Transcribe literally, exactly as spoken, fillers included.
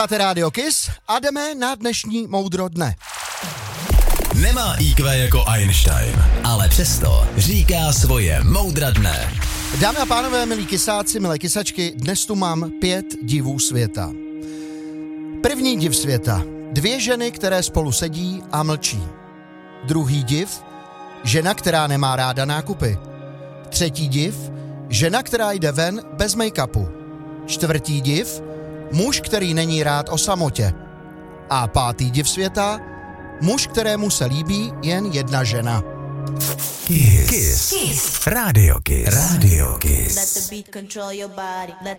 Máte Radio Kiss a jdeme na dnešní moudro dne. Nemá í kvé jako Einstein, ale přesto říká svoje moudra dne. Dámy a pánové, milí kysáci, milé kysačky, dnes tu mám pět divů světa. První div světa. Dvě ženy, které spolu sedí a mlčí. Druhý div. Žena, která nemá ráda nákupy. Třetí div. Žena, která jde ven bez make-upu. Čtvrtý div. Muž, který není rád o samotě. A pátý div světa. Muž, kterému se líbí jen jedna žena. Kiss. Kiss. Kiss. Radio Kiss. Radio Kiss. Let the beat control your body. Let